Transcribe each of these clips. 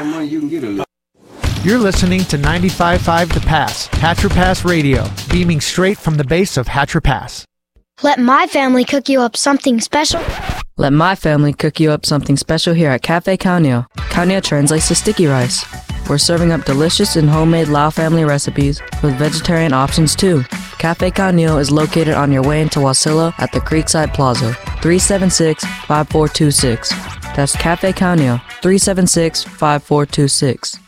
of money you can get a little. You're listening to 95.5 The Pass, Hatcher Pass Radio, beaming straight from the base of Hatcher Pass. Let my family cook you up something special. Let my family cook you up something special here at Cafe Kaunio. Kaunio translates to sticky rice. We're serving up delicious and homemade Lao family recipes with vegetarian options too. Cafe Kaunio is located on your way into Wasilla at the Creekside Plaza, 376-5426. That's Cafe Kaunio, 376-5426.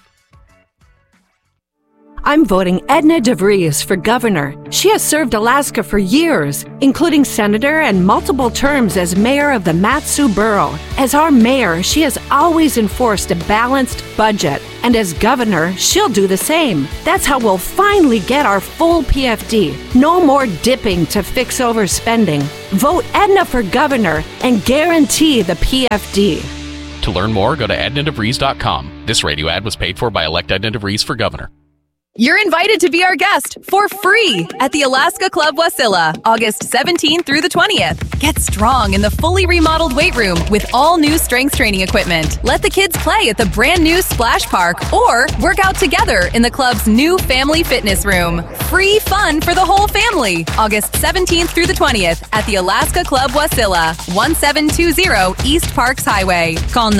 I'm voting Edna DeVries for governor. She has served Alaska for years, including senator and multiple terms as mayor of the Mat-Su Borough. As our mayor, she has always enforced a balanced budget, and as governor, she'll do the same. That's how we'll finally get our full PFD. No more dipping to fix overspending. Vote Edna for governor and guarantee the PFD. To learn more, go to ednadevries.com. This radio ad was paid for by Elect Edna DeVries for governor. You're invited to be our guest for free at the Alaska Club Wasilla, August 17th through the 20th. Get strong in the fully remodeled weight room with all new strength training equipment. Let the kids play at the brand new Splash Park or work out together in the club's new family fitness room. Free fun for the whole family. August 17th through the 20th at the Alaska Club Wasilla, 1720 East Parks Highway. Call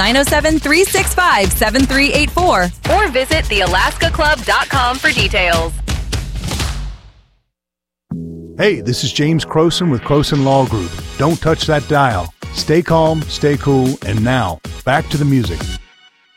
907-365-7384 or visit thealaskaclub.com for details. Hey, this is James Croson with Croson Law Group. Don't touch that dial. Stay calm, stay cool, and now, back to the music.